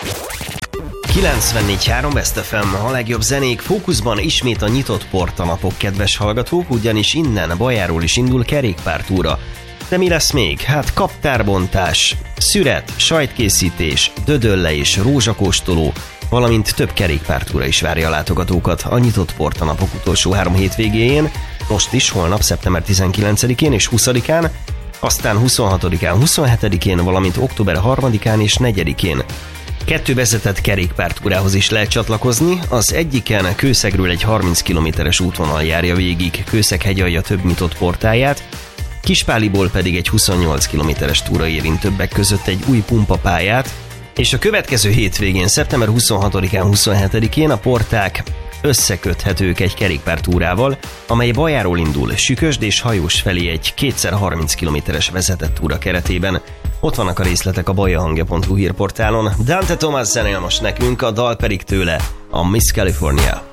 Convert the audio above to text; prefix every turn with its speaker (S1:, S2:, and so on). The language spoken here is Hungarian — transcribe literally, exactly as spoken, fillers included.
S1: kilencvennégy három Best ef em, a legjobb zenék fókuszban, ismét a nyitott portanapok, kedves hallgatók, ugyanis innen Bajáról is indul kerékpártúra. De mi lesz még? Hát kaptárbontás, szüret, sajtkészítés, dödölle és rózsakóstoló, valamint több kerékpártúra is várja a látogatókat a nyitott portanapok utolsó három hétvégéjén, most is, holnap szeptember tizenkilencedikén és huszadikán, aztán huszonhatodikán, huszonhetedikén, valamint október harmadikán és negyedikén. Kettő vezetett kerékpártúrához is lehet csatlakozni, az egyiken Kőszegről egy harminc kilométeres útvonal járja végig Kőszeg hegyalja több nyitott portáját, Kispáliból pedig egy huszonnyolc kilométeres túra érint többek között egy új pumpapályát, és a következő hétvégén, szeptember huszonhatodikán, huszonhetedikén a porták összeköthetők egy kerékpártúrával, amely Bajáról indul Sükösd és Hajós felé egy kétszer harminc kilométeres vezetett túra keretében. Ott vannak a részletek a bajahangja pont hu hírportálon. Dante Thomas zenél most nekünk, a dal pedig tőle, a Miss California.